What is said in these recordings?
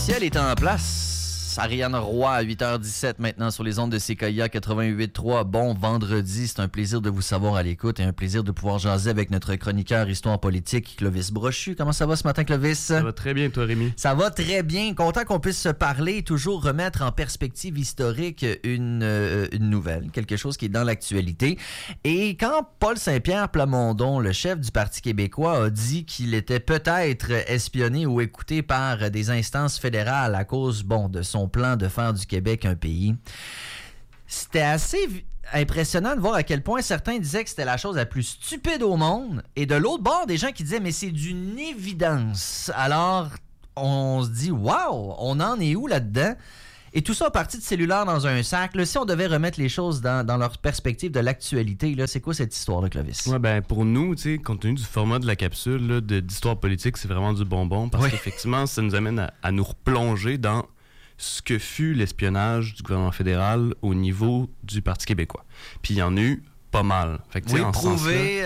officielle est en place. Ariane Roy à 8h17 maintenant sur les ondes de CKIA 88.3. Bon vendredi, c'est un plaisir de vous savoir à l'écoute et un plaisir de pouvoir jaser avec notre chroniqueur histoire politique, Clovis Brochu. Comment ça va ce matin, Clovis? Ça va très bien, toi, Rémi. Ça va très bien. Content qu'on puisse se parler et toujours remettre en perspective historique une nouvelle, quelque chose qui est dans l'actualité. Et quand Paul Saint-Pierre Plamondon, le chef du Parti québécois, a dit qu'il était peut-être espionné ou écouté par des instances fédérales à cause, de son plan de faire du Québec un pays. C'était assez impressionnant de voir à quel point certains disaient que c'était la chose la plus stupide au monde et de l'autre bord, des gens qui disaient « mais c'est d'une évidence ». Alors, on se dit « wow, on en est où là-dedans ?» Et tout ça a parti de cellulaire dans un sac. Là, si on devait remettre les choses dans leur perspective de l'actualité, là, c'est quoi cette histoire-là, Clovis? Ouais, ben pour nous, compte tenu du format de la capsule là, d'histoire politique, c'est vraiment du bonbon parce qu'effectivement, ça nous amène à nous replonger dans ce que fut l'espionnage du gouvernement fédéral au niveau du Parti québécois. Puis il y en a eu pas mal. Fait que, prouvé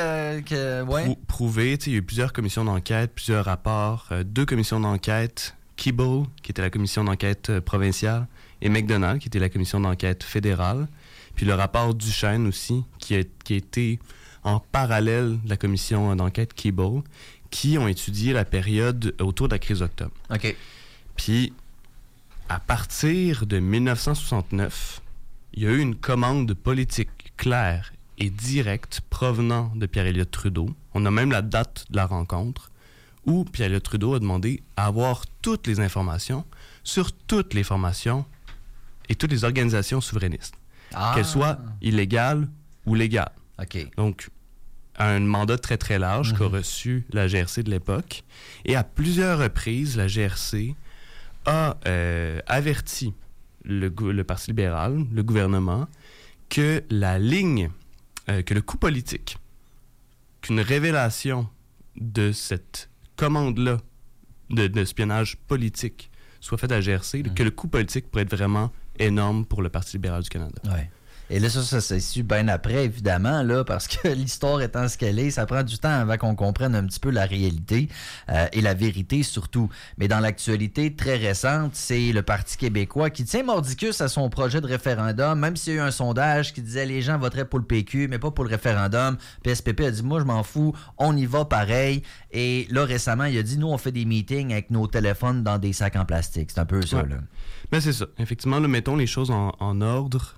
prouvé, il y a eu plusieurs commissions d'enquête, plusieurs rapports, 2 commissions d'enquête, Keeble, qui était la commission d'enquête provinciale, et McDonald, qui était la commission d'enquête fédérale. Puis le rapport Duchesne aussi, qui a été en parallèle de la commission d'enquête Keeble, qui ont étudié la période autour de la crise d'octobre. OK. Puis à partir de 1969, il y a eu une commande politique claire et directe provenant de Pierre-Éliott Trudeau. On a même la date de la rencontre où Pierre-Éliott Trudeau a demandé à avoir toutes les informations sur toutes les formations et toutes les organisations souverainistes, qu'elles soient illégales ou légales. OK. Donc, un mandat très, très large qu'a reçu la GRC de l'époque. Et à plusieurs reprises, la GRC a averti le Parti libéral, le gouvernement, que la ligne, que le coup politique, qu'une révélation de cette commande-là d'espionnage politique soit faite à la GRC, que le coup politique pourrait être vraiment énorme pour le Parti libéral du Canada. Ouais. Et là, ça s'est su bien après, évidemment, là, parce que l'histoire étant ce qu'elle est, ça prend du temps avant qu'on comprenne un petit peu la réalité et la vérité surtout. Mais dans l'actualité très récente, c'est le Parti québécois qui tient mordicus à son projet de référendum, même s'il y a eu un sondage qui disait les gens voteraient pour le PQ, mais pas pour le référendum. PSPP a dit, moi, je m'en fous, on y va pareil. Et là, récemment, il a dit, nous, on fait des meetings avec nos téléphones dans des sacs en plastique. C'est un peu ça, là. Ben, c'est ça. Effectivement, là, mettons les choses en ordre.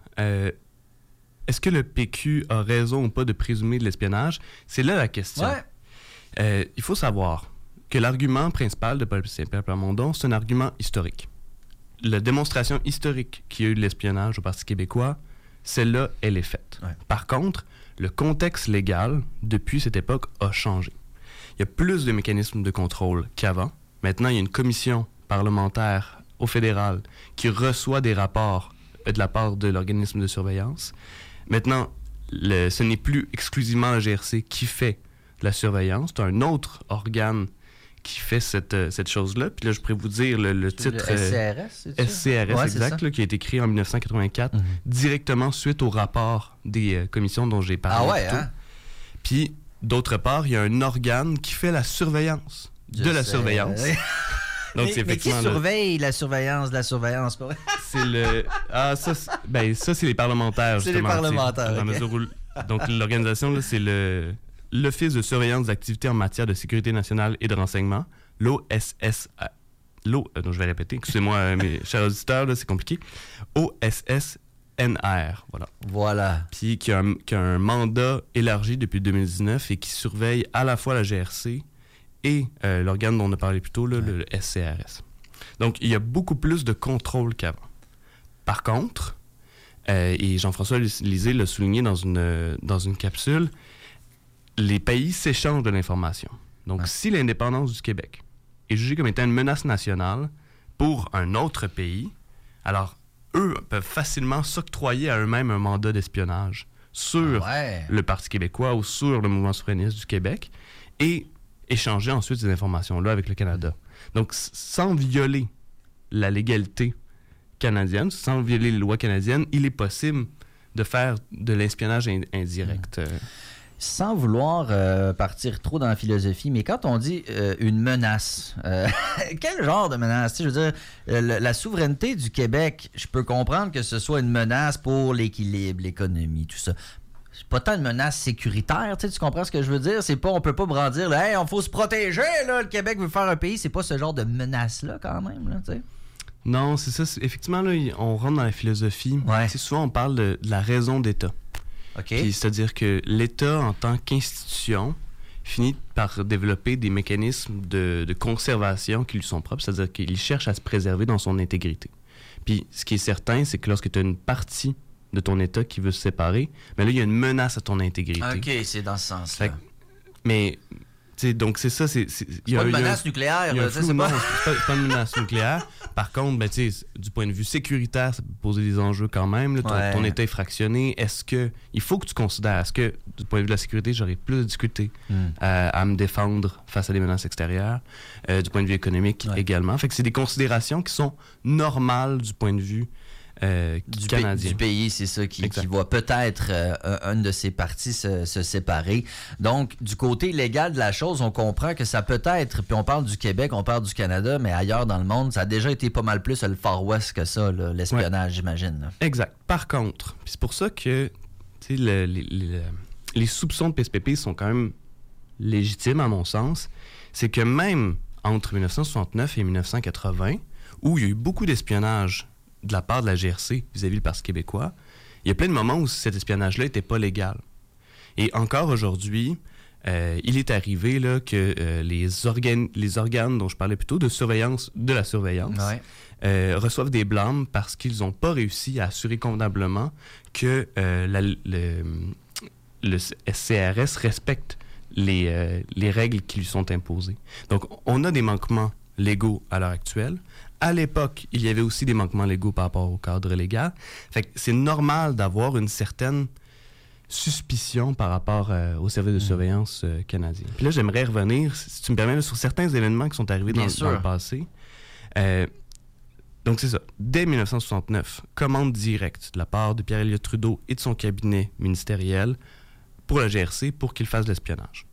Est-ce que le PQ a raison ou pas de présumer de l'espionnage? C'est là la question. Ouais. Il faut savoir que l'argument principal de Paul Saint-Pierre Plamondon, c'est un argument historique. La démonstration historique qu'il y a eu de l'espionnage au Parti québécois, celle-là, elle est faite. Ouais. Par contre, le contexte légal, depuis cette époque, a changé. Il y a plus de mécanismes de contrôle qu'avant. Maintenant, il y a une commission parlementaire au fédéral qui reçoit des rapports de la part de l'organisme de surveillance. Maintenant, ce n'est plus exclusivement la GRC qui fait la surveillance. C'est un autre organe qui fait cette chose-là. Puis là, je pourrais vous dire le titre... Le SCRS, c'est ça? SCRS, ouais, exact, là, qui a été créé en 1984, directement suite au rapport des commissions dont j'ai parlé plus tôt. Hein? Puis, d'autre part, il y a un organe qui fait la surveillance de la surveillance. Donc, mais qui surveille la surveillance de la surveillance? Pas vrai? C'est le... Ah, ça, c'est les parlementaires, c'est justement. Les parlementaires, dans la mesure où... Donc, l'organisation, là, c'est l'Office de surveillance d'activités en matière de sécurité nationale et de renseignement, l'OSS... non, je vais répéter, excusez-moi, mes chers auditeurs, là, c'est compliqué. OSSNR, voilà. Puis qui a un mandat élargi depuis 2019 et qui surveille à la fois la GRC et l'organe dont on a parlé plus tôt, là, le SCRS. Donc, il y a beaucoup plus de contrôle qu'avant. Par contre, et Jean-François Lisée l'a souligné dans une capsule, les pays s'échangent de l'information. Donc, si l'indépendance du Québec est jugée comme étant une menace nationale pour un autre pays, alors eux peuvent facilement s'octroyer à eux-mêmes un mandat d'espionnage sur le Parti québécois ou sur le mouvement souverainiste du Québec et échanger ensuite ces informations-là avec le Canada. Donc, sans violer la légalité canadienne, sans violer les lois canadiennes, il est possible de faire de l'espionnage indirect. sans vouloir partir trop dans la philosophie, mais quand on dit une menace, quel genre de menace? Tu sais, je veux dire, la souveraineté du Québec, je peux comprendre que ce soit une menace pour l'équilibre, l'économie, tout ça. C'est pas tant une menace sécuritaire, tu comprends ce que je veux dire? C'est pas, on peut pas brandir, là, hey, on faut se protéger, là, le Québec veut faire un pays, c'est pas ce genre de menace-là, quand même, là, tu sais. Non, c'est ça. Effectivement, là, on rentre dans la philosophie. Ouais. Souvent, on parle de la raison d'État. OK. Puis, c'est-à-dire que l'État, en tant qu'institution, finit par développer des mécanismes de conservation qui lui sont propres, c'est-à-dire qu'il cherche à se préserver dans son intégrité. Puis, ce qui est certain, c'est que lorsque tu as une partie de ton État qui veut se séparer, mais là, il y a une menace à ton intégrité. OK, c'est dans ce sens-là. Mais, tu sais, donc c'est ça. C'est pas une menace nucléaire. C'est pas une menace nucléaire. Par contre, ben, tu sais, du point de vue sécuritaire, ça peut poser des enjeux quand même. Là, ton État est fractionné. Il faut que tu considères, est-ce que, du point de vue de la sécurité, j'aurais plus de difficulté à me défendre face à des menaces extérieures, du point de vue économique également. Fait que c'est des considérations qui sont normales du point de vue canadien. Du pays, c'est ça qui voit peut-être une de ses parties se séparer. Donc, du côté légal de la chose, on comprend que ça peut être, puis on parle du Québec, on parle du Canada, mais ailleurs dans le monde, ça a déjà été pas mal plus le Far West que ça, là, l'espionnage, j'imagine. Là. Exact. Par contre, puis c'est pour ça que les soupçons de PSPP sont quand même légitimes, à mon sens, c'est que même entre 1969 et 1980, où il y a eu beaucoup d'espionnage de la part de la GRC vis-à-vis du Parti québécois, il y a plein de moments où cet espionnage-là n'était pas légal. Et encore aujourd'hui, il est arrivé là, que les organes dont je parlais plus tôt, de la surveillance, reçoivent des blâmes parce qu'ils n'ont pas réussi à assurer convenablement que le SCRS respecte les règles qui lui sont imposées. Donc, on a des manquements légaux à l'heure actuelle. À l'époque, il y avait aussi des manquements légaux par rapport au cadre légal. Fait que c'est normal d'avoir une certaine suspicion par rapport au service de surveillance canadien. Puis là, j'aimerais revenir, si tu me permets, sur certains événements qui sont arrivés dans le passé. Donc, c'est ça. Dès 1969, commande directe de la part de Pierre-Éliott Trudeau et de son cabinet ministériel pour la GRC pour qu'il fasse de l'espionnage.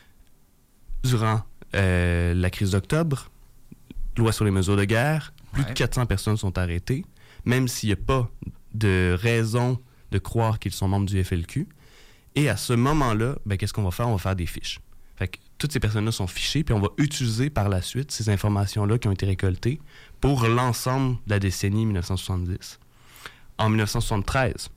Durant la crise d'octobre, loi sur les mesures de guerre, plus de 400 personnes sont arrêtées, même s'il n'y a pas de raison de croire qu'ils sont membres du FLQ. Et à ce moment-là, ben, qu'est-ce qu'on va faire? On va faire des fiches. Fait que toutes ces personnes-là sont fichées, puis on va utiliser par la suite ces informations-là qui ont été récoltées pour l'ensemble de la décennie 1970. En 1973,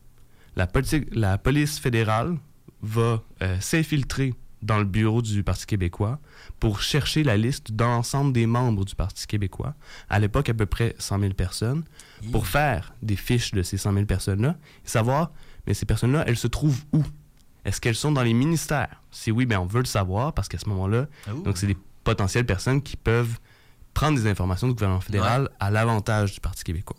la police fédérale va s'infiltrer dans le bureau du Parti québécois pour chercher la liste d'ensemble des membres du Parti québécois, à l'époque à peu près 100 000 personnes, pour faire des fiches de ces 100 000 personnes-là et savoir, mais ces personnes-là, elles se trouvent où? Est-ce qu'elles sont dans les ministères? Si oui, bien on veut le savoir parce qu'à ce moment-là, donc c'est des potentielles personnes qui peuvent prendre des informations du gouvernement fédéral à l'avantage du Parti québécois.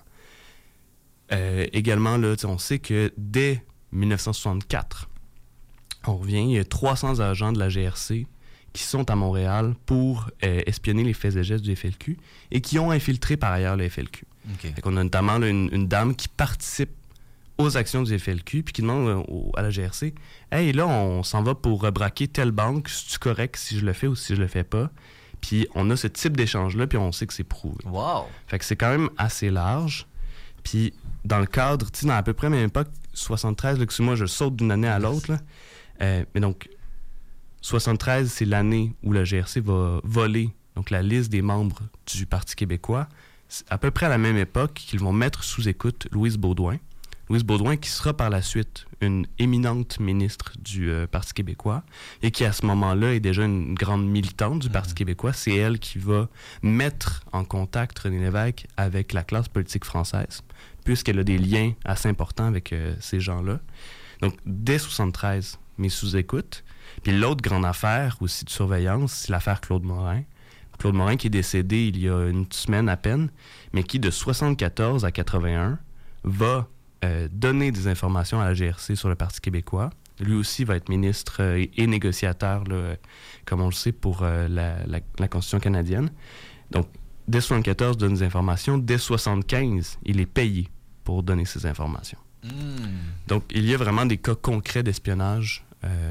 Également, là, on sait que dès 1964, on revient, il y a 300 agents de la GRC qui sont à Montréal pour espionner les faits et gestes du FLQ et qui ont infiltré par ailleurs le FLQ. Okay. On a notamment là, une dame qui participe aux actions du FLQ puis qui demande à la GRC « Hey, là, on s'en va pour braquer telle banque, c'est-tu correct si je le fais ou si je le fais pas? » Puis on a ce type d'échange-là puis on sait que c'est prouvé. Wow! Fait que c'est quand même assez large. Puis dans le cadre, tu sais, dans à peu près la même époque, 73, là, que moi je saute d'une année à l'autre, là, mais donc, 73, c'est l'année où la GRC va voler donc, la liste des membres du Parti québécois. C'est à peu près à la même époque qu'ils vont mettre sous écoute Louise Baudouin. Louise Baudouin qui sera par la suite une éminente ministre du Parti québécois et qui, à ce moment-là, est déjà une grande militante du Parti québécois. C'est elle qui va mettre en contact René Lévesque avec la classe politique française, puisqu'elle a des liens assez importants avec ces gens-là. Donc, dès 73, mais sous écoute. Puis l'autre grande affaire aussi de surveillance, c'est l'affaire Claude Morin. Claude Morin qui est décédé il y a une semaine à peine, mais qui de 74 à 81 va donner des informations à la GRC sur le Parti québécois. Lui aussi va être ministre et négociateur, là, comme on le sait, pour la Constitution canadienne. Donc, dès 74, il donne des informations. Dès 75, il est payé pour donner ces informations. Donc, il y a vraiment des cas concrets d'espionnage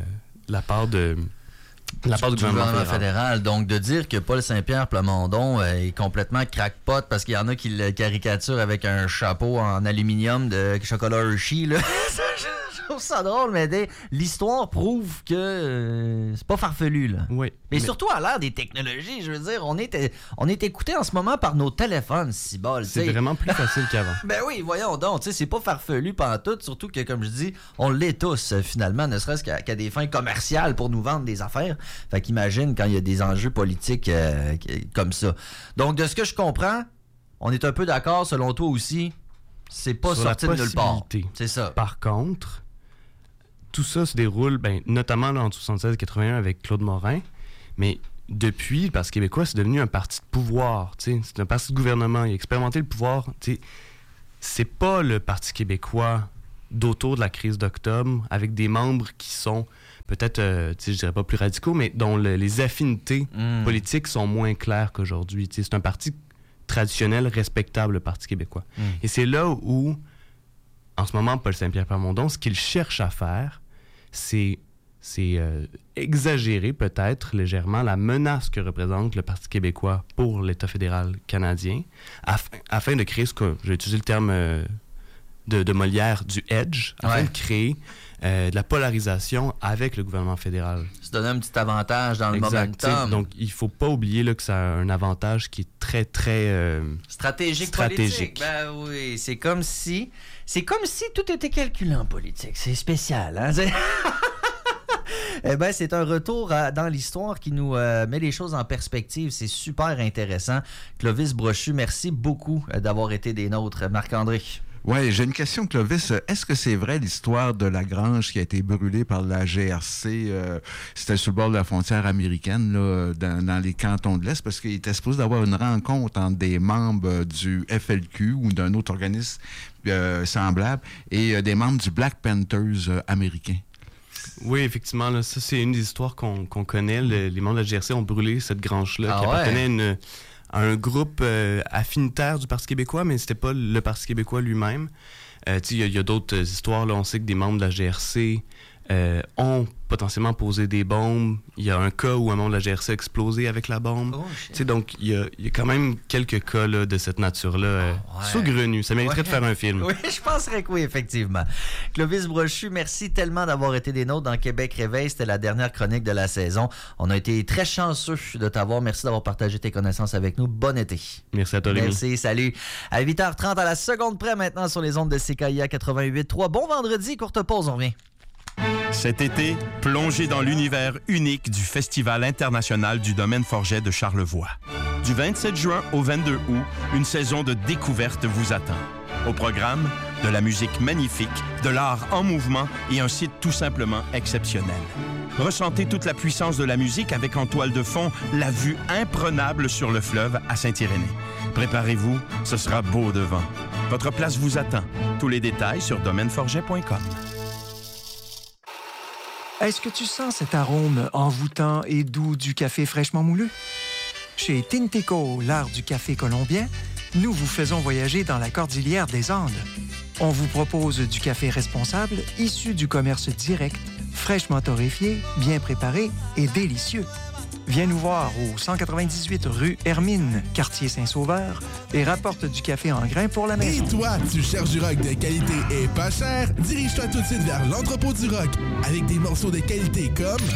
la part du gouvernement fédéral. Donc, de dire que Paul Saint-Pierre Plamondon est complètement crackpot parce qu'il y en a qui le caricaturent avec un chapeau en aluminium de chocolat Hershey, là. Je trouve ça drôle, mais l'histoire prouve que c'est pas farfelu, là. Oui. Mais surtout à l'ère des technologies, je veux dire, on est écouté en ce moment par nos téléphones, cibole. C'est vraiment plus facile qu'avant. Ben oui, voyons donc, tu sais, c'est pas farfelu pantoute, surtout que, comme je dis, on l'est tous, finalement, ne serait-ce qu'à des fins commerciales pour nous vendre des affaires. Fait qu'imagine quand il y a des enjeux politiques comme ça. Donc, de ce que je comprends, on est un peu d'accord, selon toi aussi, c'est pas sorti de nulle part. C'est ça. Par contre, tout ça se déroule, notamment là, en 76-81 avec Claude Morin, mais depuis, le Parti québécois, c'est devenu un parti de pouvoir. C'est un parti de gouvernement. Il a expérimenté le pouvoir. C'est pas le Parti québécois d'autour de la crise d'octobre, avec des membres qui sont peut-être, je dirais pas plus radicaux, mais dont les affinités politiques sont moins claires qu'aujourd'hui. C'est un parti traditionnel, respectable, le Parti québécois. Et c'est là où, en ce moment, Paul Saint-Pierre Plamondon, ce qu'il cherche à faire, c'est exagérer peut-être légèrement la menace que représente le Parti québécois pour l'État fédéral canadien, afin de créer j'ai utilisé le terme de Molière, du edge, afin de créer de la polarisation avec le gouvernement fédéral. Se donner un petit avantage dans le momentum. Donc, il ne faut pas oublier là, que ça a un avantage qui est très, très... stratégique. Politique. Ben oui, c'est comme si tout était calculé en politique. C'est spécial, hein? Eh bien, c'est un retour dans l'histoire qui nous met les choses en perspective. C'est super intéressant. Clovis Brochu, merci beaucoup d'avoir été des nôtres. Marc-André. Oui, j'ai une question, Clovis. Est-ce que c'est vrai l'histoire de la grange qui a été brûlée par la GRC? C'était sur le bord de la frontière américaine, là, dans les cantons de l'Est, parce qu'il était supposé d'avoir une rencontre entre des membres du FLQ ou d'un autre organisme semblable et des membres du Black Panthers américain. Oui, effectivement. Là, ça, c'est une des histoires qu'on connaît. Les membres de la GRC ont brûlé cette grange-là qui appartenait à un groupe affinitaire du Parti québécois, mais c'était pas le Parti québécois lui-même. Il y a d'autres histoires. Là, on sait que des membres de la GRC ont potentiellement posé des bombes. Il y a un cas où un membre de la GRC a explosé avec la bombe. Donc, il y a quand même quelques cas là, de cette nature-là saugrenus. Ça mériterait de faire un film. Oui, je penserais que oui, effectivement. Clovis Brochu, merci tellement d'avoir été des nôtres dans Québec Réveil. C'était la dernière chronique de la saison. On a été très chanceux de t'avoir. Merci d'avoir partagé tes connaissances avec nous. Bon été. Merci à toi, Rémi. Merci, salut. À 8h30, à la seconde près maintenant sur les ondes de CKIA 88.3. Bon vendredi, courte pause, on revient. Cet été, plongez dans l'univers unique du Festival international du domaine Forget de Charlevoix. Du 27 juin au 22 août, une saison de découverte vous attend. Au programme, de la musique magnifique, de l'art en mouvement et un site tout simplement exceptionnel. Ressentez toute la puissance de la musique avec en toile de fond la vue imprenable sur le fleuve à Saint-Irénée. Préparez-vous, ce sera beau devant. Votre place vous attend. Tous les détails sur domaineforget.com. Est-ce que tu sens cet arôme envoûtant et doux du café fraîchement moulu? Chez Tinteco, l'art du café colombien, nous vous faisons voyager dans la cordillère des Andes. On vous propose du café responsable, issu du commerce direct, fraîchement torréfié, bien préparé et délicieux. Viens nous voir au 198 rue Hermine, quartier Saint-Sauveur, et rapporte du café en grains pour la maison. Et toi, tu cherches du rock de qualité et pas cher? Dirige-toi tout de suite vers l'entrepôt du rock, avec des morceaux de qualité comme